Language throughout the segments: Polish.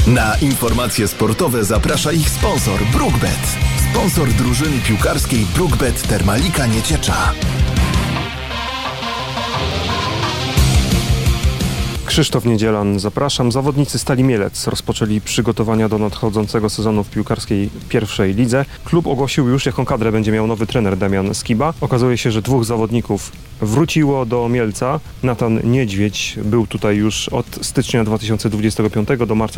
Na informacje sportowe zaprasza ich sponsor BrookBet. Sponsor drużyny piłkarskiej BrookBet Termalika Nieciecza. Krzysztof Niedzielan, zapraszam. Zawodnicy Stali Mielec rozpoczęli przygotowania do nadchodzącego sezonu w piłkarskiej pierwszej lidze. Klub ogłosił już, jaką kadrę będzie miał nowy trener Damian Skiba. Okazuje się, że 2 zawodników wróciło do Mielca. Natan Niedźwiedź był tutaj już od stycznia 2025 do marca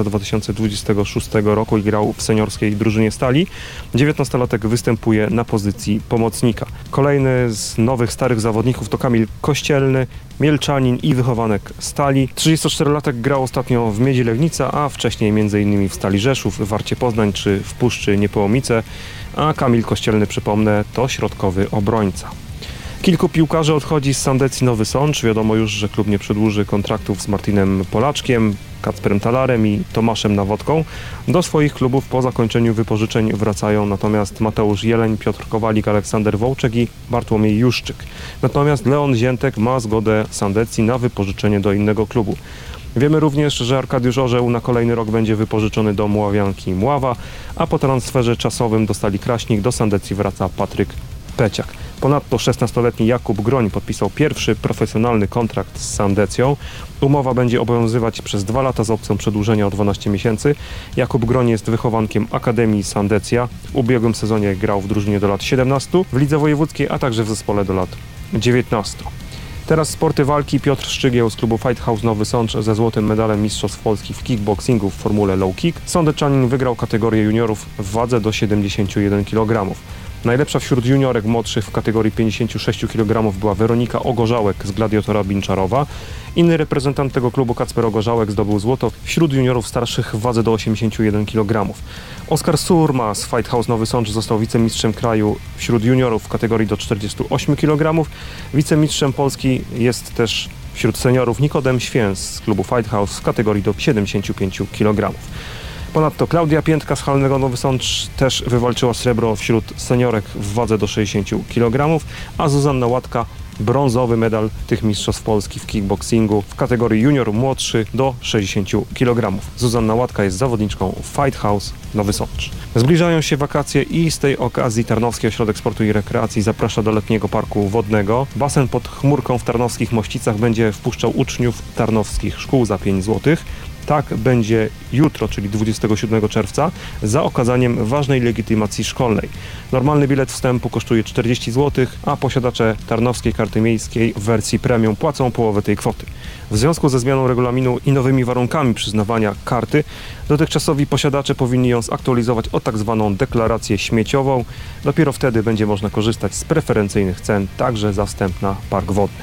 2026 roku i grał w seniorskiej drużynie Stali. 19-latek występuje na pozycji pomocnika. Kolejny z nowych, starych zawodników to Kamil Kościelny, mielczanin i wychowanek Stali. 34-latek grał ostatnio w Miedzi Legnica, a wcześniej m.in. w Stali Rzeszów, w Warcie Poznań czy w Puszczy Niepołomice, a Kamil Kościelny, przypomnę, to środkowy obrońca. Kilku piłkarzy odchodzi z Sandecji Nowy Sącz. Wiadomo już, że klub nie przedłuży kontraktów z Martinem Polaczkiem, Kacperem Talarem i Tomaszem Nawodką. Do swoich klubów po zakończeniu wypożyczeń wracają natomiast Mateusz Jeleń, Piotr Kowalik, Aleksander Wołczek i Bartłomiej Juszczyk. Natomiast Leon Ziętek ma zgodę Sandecji na wypożyczenie do innego klubu. Wiemy również, że Arkadiusz Orzeł na kolejny rok będzie wypożyczony do Mławianki Mława, a po transferze czasowym do Stali Kraśnik do Sandecji wraca Patryk Peciak. Ponadto 16-letni Jakub Groń podpisał pierwszy profesjonalny kontrakt z Sandecją. Umowa będzie obowiązywać przez 2 lata z opcją przedłużenia o 12 miesięcy. Jakub Groń jest wychowankiem Akademii Sandecja. W ubiegłym sezonie grał w drużynie do lat 17, w lidze wojewódzkiej, a także w zespole do lat 19. Teraz sporty walki. Piotr Szczygieł z klubu Fight House Nowy Sącz ze złotym medalem Mistrzostw Polski w kickboxingu w formule low kick. Sądeczanin wygrał kategorię juniorów w wadze do 71 kg. Najlepsza wśród juniorek młodszych w kategorii 56 kg była Weronika Ogorzałek z Gladiatora Binczarowa. Inny reprezentant tego klubu, Kacper Ogorzałek, zdobył złoto wśród juniorów starszych w wadze do 81 kg. Oskar Surma z Fight House Nowy Sącz został wicemistrzem kraju wśród juniorów w kategorii do 48 kg. Wicemistrzem Polski jest też wśród seniorów Nikodem Święs z klubu Fight House w kategorii do 75 kg. Ponadto Klaudia Piętka z Halnego Nowy Sącz też wywalczyła srebro wśród seniorek w wadze do 60 kg, a Zuzanna Łatka brązowy medal tych mistrzostw Polski w kickboxingu w kategorii junior młodszy do 60 kg. Zuzanna Łatka jest zawodniczką Fight House Nowy Sącz. Zbliżają się wakacje i z tej okazji Tarnowski Ośrodek Sportu i Rekreacji zaprasza do letniego parku wodnego. Basen pod chmurką w tarnowskich Mościcach będzie wpuszczał uczniów tarnowskich szkół za 5 zł. Tak będzie jutro, czyli 27 czerwca, za okazaniem ważnej legitymacji szkolnej. Normalny bilet wstępu kosztuje 40 zł, a posiadacze Tarnowskiej Karty Miejskiej w wersji premium płacą połowę tej kwoty. W związku ze zmianą regulaminu i nowymi warunkami przyznawania karty, dotychczasowi posiadacze powinni ją zaktualizować o tak zwaną deklarację śmieciową. Dopiero wtedy będzie można korzystać z preferencyjnych cen, także za wstęp na park wodny.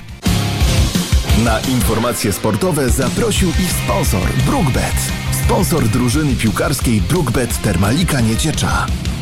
Na informacje sportowe zaprosił ich sponsor BrookBet. Sponsor drużyny piłkarskiej BrookBet Termalika Nieciecza.